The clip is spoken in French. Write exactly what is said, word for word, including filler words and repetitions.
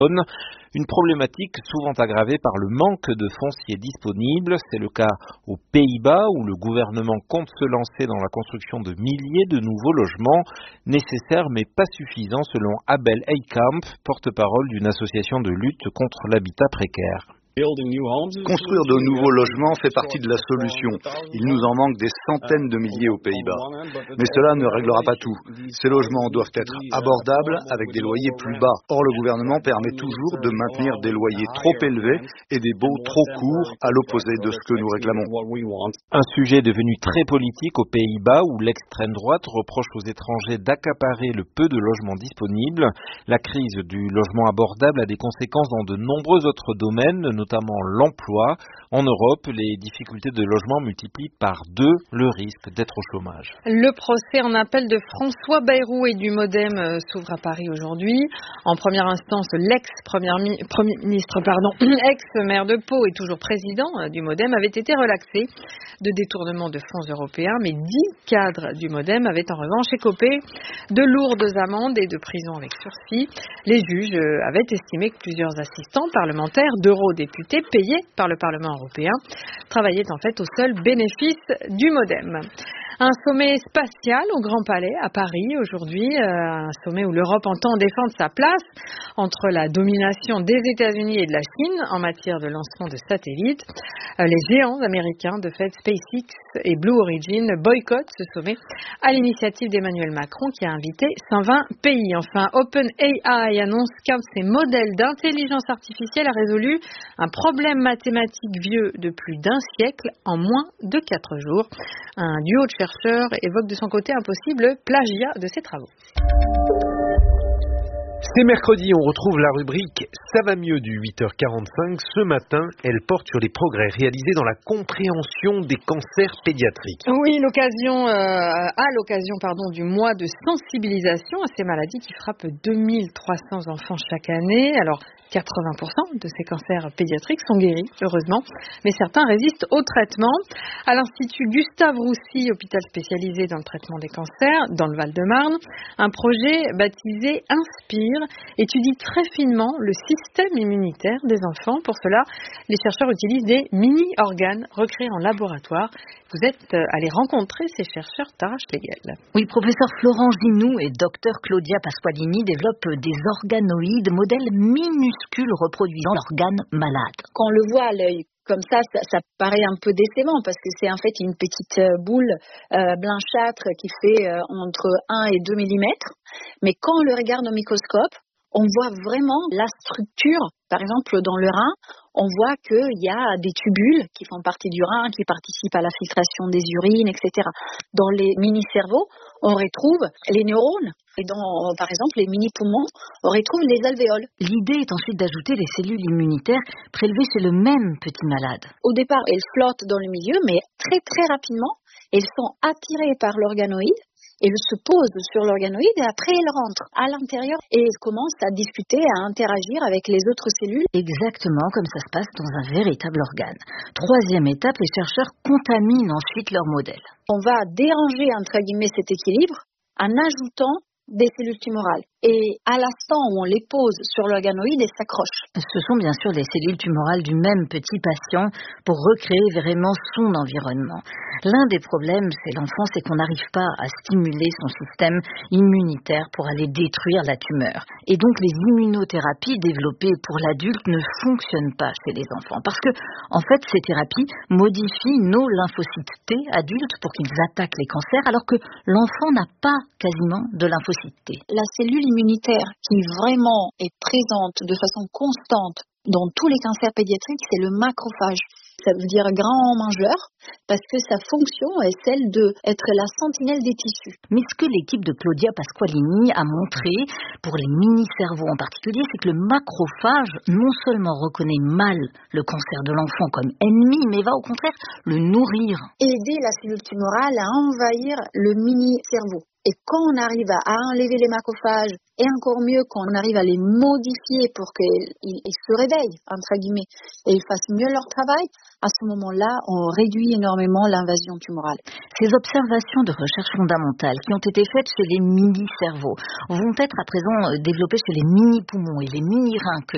Une problématique souvent aggravée par le manque de foncier disponible. C'est le cas aux Pays-Bas où le gouvernement compte se lancer dans la construction de milliers de nouveaux logements, nécessaires mais pas suffisants selon Abel Eikamp, porte-parole d'une association de lutte contre l'habitat précaire. Construire de nouveaux logements fait partie de la solution. Il nous en manque des centaines de milliers aux Pays-Bas. Mais cela ne réglera pas tout. Ces logements doivent être abordables avec des loyers plus bas. Or, le gouvernement permet toujours de maintenir des loyers trop élevés et des baux trop courts, à l'opposé de ce que nous réclamons. Un sujet devenu très politique aux Pays-Bas où l'extrême droite reproche aux étrangers d'accaparer le peu de logements disponibles. La crise du logement abordable a des conséquences dans de nombreux autres domaines, notamment l'emploi. En Europe, les difficultés de logement multiplient par deux le risque d'être au chômage. Le procès en appel de François Bayrou et du Modem s'ouvre à Paris aujourd'hui. En première instance, l'ex-premier ministre, pardon, ex-maire de Pau et toujours président du Modem avait été relaxé de détournement de fonds européens, mais dix cadres du Modem avaient en revanche écopé de lourdes amendes et de prison avec sursis. Les juges avaient estimé que plusieurs assistants parlementaires d'eurodéputés payés par le Parlement européen travaillaient en fait au seul bénéfice du Modem. Un sommet spatial au Grand Palais à Paris aujourd'hui, euh, un sommet où l'Europe entend défendre sa place entre la domination des États-Unis et de la Chine en matière de lancement de satellites. Euh, les géants américains de fait SpaceX et Blue Origin boycottent ce sommet à l'initiative d'Emmanuel Macron qui a invité cent vingt pays. Enfin, OpenAI annonce qu'un de ses modèles d'intelligence artificielle a résolu un problème mathématique vieux de plus d'un siècle en moins de quatre jours. Un duo de chercheurs évoque de son côté un possible plagiat de ses travaux. C'est mercredi, on retrouve la rubrique Ça va mieux du huit heures quarante-cinq. Ce matin, elle porte sur les progrès réalisés dans la compréhension des cancers pédiatriques. Oui, l'occasion, euh, à l'occasion pardon, du mois de sensibilisation à ces maladies qui frappent deux mille trois cents enfants chaque année. Alors, quatre-vingts pour cent de ces cancers pédiatriques sont guéris, heureusement, mais certains résistent au traitement. À l'Institut Gustave Roussy, hôpital spécialisé dans le traitement des cancers, dans le Val-de-Marne, un projet baptisé Inspire étudie très finement le système immunitaire des enfants. Pour cela, les chercheurs utilisent des mini-organes recréés en laboratoire. Vous êtes allé rencontrer ces chercheurs, Tara Schlegel. Oui, professeur Florent Ginoux et docteur Claudia Pasqualini développent des organoïdes, modèles minuscules reproduisant l'organe malade. Quand on le voit à l'œil comme ça, ça, ça paraît un peu décevant parce que c'est en fait une petite boule euh, blanchâtre qui fait euh, entre un et deux millimètres. Mais quand on le regarde au microscope, on voit vraiment la structure. Par exemple, dans le rein, on voit qu'il y a des tubules qui font partie du rein, qui participent à la filtration des urines, et cetera. Dans les mini-cerveaux, on retrouve les neurones. Et dans, par exemple, les mini-poumons, on retrouve les alvéoles. L'idée est ensuite d'ajouter les cellules immunitaires prélevées chez le même petit malade. Au départ, elles flottent dans le milieu, mais très très rapidement, elles sont attirées par l'organoïde. Elles se posent sur l'organoïde et après elles rentrent à l'intérieur et elles commencent à discuter, à interagir avec les autres cellules. Exactement comme ça se passe dans un véritable organe. Troisième étape, les chercheurs contaminent ensuite leur modèle. On va déranger entre guillemets cet équilibre en ajoutant des cellules tumorales. Et à l'instant où on les pose sur l'organoïde, elles s'accrochent. Ce sont bien sûr les cellules tumorales du même petit patient pour recréer vraiment son environnement. L'un des problèmes chez l'enfant, c'est qu'on n'arrive pas à stimuler son système immunitaire pour aller détruire la tumeur. Et donc les immunothérapies développées pour l'adulte ne fonctionnent pas chez les enfants. Parce que, en fait, ces thérapies modifient nos lymphocytes T adultes pour qu'ils attaquent les cancers, alors que l'enfant n'a pas quasiment de lymphocytes T. La cellule immunitaire qui vraiment est présente de façon constante dans tous les cancers pédiatriques, c'est le macrophage. Ça veut dire grand mangeur parce que sa fonction est celle d'être la sentinelle des tissus. Mais ce que l'équipe de Claudia Pasqualini a montré, pour les mini-cerveaux en particulier, c'est que le macrophage non seulement reconnaît mal le cancer de l'enfant comme ennemi, mais va au contraire le nourrir. Aider la cellule tumorale à envahir le mini-cerveau. Et quand on arrive à enlever les macrophages, et encore mieux quand on arrive à les modifier pour qu'ils ils se réveillent, entre guillemets, et ils fassent mieux leur travail, à ce moment-là, on réduit énormément l'invasion tumorale. Ces observations de recherche fondamentale qui ont été faites chez les mini-cerveaux vont être à présent développées chez les mini-poumons et les mini-reins que